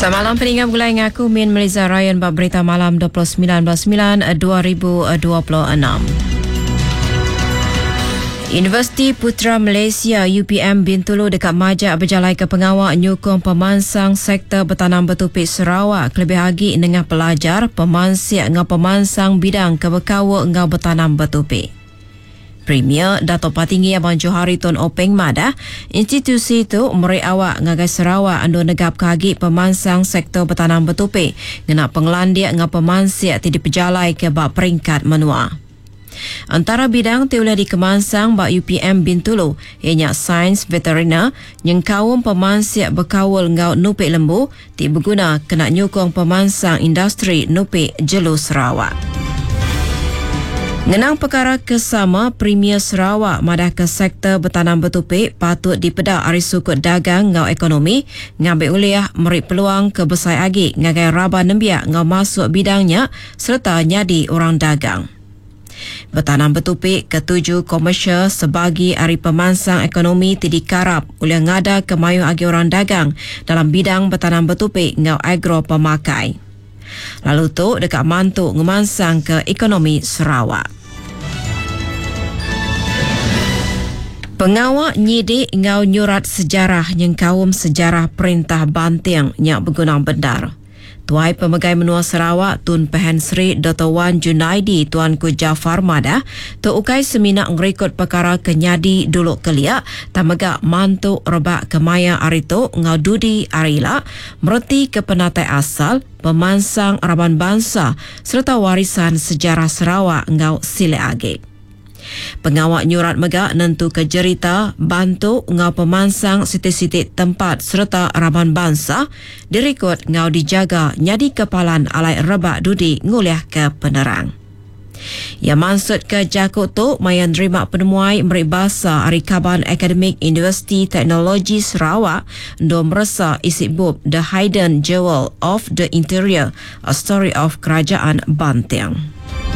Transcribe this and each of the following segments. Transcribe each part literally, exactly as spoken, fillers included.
Selamat malam pendengar, mulai dengan aku Min Meliza Ryan bab berita malam dua puluh sembilan sembilan dua ribu dua puluh enam. Universiti Putra Malaysia U P M Bintulu dekat Majak berjalai ke pengawal nyokong pemansang sektor bertanam bertopik Sarawak kelebih lagi dengan pelajar, pemansiak dengan pemansang bidang kebekawa dengan bertanam bertopik. Premier Dato' Patinggi Abang Johari Tun Openg Madah, institusi itu meri awak ngagai Sarawak ando negap kagi pemansang sektor bertanam bertopik ngena penglandia dengan pemansiak tidak berjalai ke bab peringkat menua. Antara bidang tiulah di kemansang bak U P M Bintulu ianya sains veterina yang kaum pemansiak berkawal ngau nupik lembu ti berguna kena nyokong pemansang industri nupik jelu Sarawak. Ngenang perkara kesama, Premier Sarawak madah ke sektor bertanam bertopik patut dipedak ari sukut dagang ngau ekonomi ngambil uliah meri peluang ke besar agi ngagai raba nembiak ngau masuk bidangnya serta nyadi orang dagang. Bertanam bertopik ketujuh komersial sebagi ari pemansang ekonomi tidak karap uliah ngada kemayuh agi orang dagang dalam bidang bertanam bertopik ngau agro pemakai. Lalu tu dekat mantuk ngemansang ke ekonomi Sarawak. Pengawak nyidik ngau nyurat sejarah yang kaum sejarah Perintah Banting yang berguna bendar. Tuai Pemegai Menua Sarawak Tun Pehen Sri Doktor Wan Junaidi Tuanku Jafar Madah terukai seminar ngerekod perkara kenyadi dulu keliak tamagak mantuk rebak kemaya arito ngau dudi arila mereti ke penatai asal pemansang Raban Bangsa serta warisan sejarah Sarawak ngau sile age. Pengawak nyurat megak nentu ke jerita bantu ngau pemansang sitik-sitik tempat serta Raban Bangsa direkod ngau dijaga nyadi kepalan alai rebak dudi nguliah ke penerang. Ia maksud ke jakut tu mayan terima penemuai meri bahasa Ari Kaban Akademik Universiti Teknologi Sarawak do merasa isi bub The Hidden Jewel of the Interior, a story of Kerajaan Banting.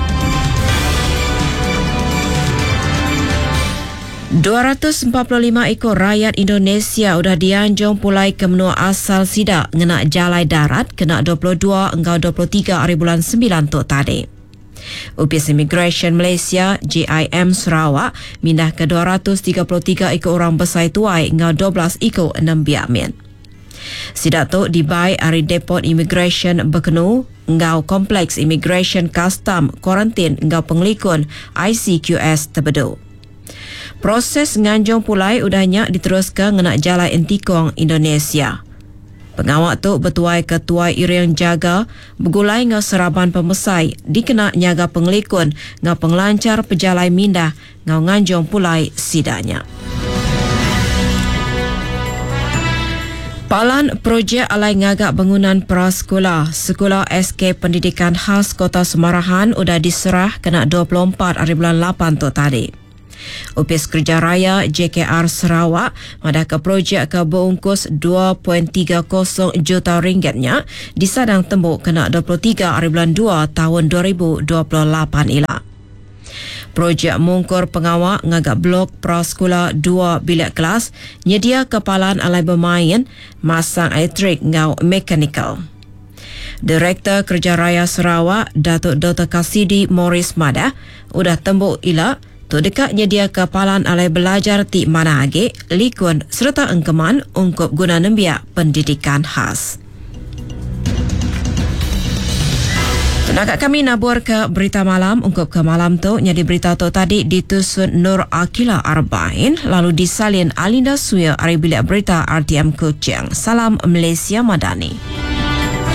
dua ratus empat puluh lima ekor rakyat Indonesia sudah dianjung pulai ke menua asal sidak ngena jalai darat kena dua puluh dua hingga dua puluh tiga hari bulan sembilan tu tadi. Upis Immigration Malaysia J I M Sarawak mindah ke dua ratus tiga puluh tiga ekor orang besar tuai hingga dua belas ekor enam biak min. Sidak tu dibai hari Depot Immigration Bekenu ngau Kompleks Immigration Custom Kuarantin ngau Penglikun I C Q S terbedu. Proses nganjung pulai udahnya diteruskan ngena jalai Entikong Indonesia. Pengawak tu bertuai ketua Iriang Jaga bergulai ngau Seraban Pemesai dikena nyaga Penglikun ngau penglancar pejalai mindah ngau nganjung pulai sidanya. Palan projek alai ngagak bangunan prasekolah Sekolah S K Pendidikan Khas Kota Semarahan sudah diserah kena dua puluh empat hari bulan lapan tu tadi. Upis Kerja Raya J K R Sarawak madah ke projek ke berungkus dua perpuluhan tiga kosong juta ringgitnya disadang tembuk kena dua puluh tiga hari bulan dua tahun dua ribu dua puluh lapan ila. Projek mungkur pengawak ngagak blok prasekolah dua bilik kelas nyedia kepalan alai bermain masang elektrik ngau mekanikal. Direktur Kerja Raya Sarawak Datuk Doktor Kasidi Morris Madah udah tembuk ila tu dekat nyedia kepalan alai belajar ti mana age, likun serta engkeman ungkup guna nembiak pendidikan khas. Nakak kami nabur ke berita malam, ungkup ke malam tu nyadi berita tu tadi ditusun Nur Akila Arba'in lalu disalin Alinda Suya ari bilik berita R T M Kuching. Salam Malaysia Madani.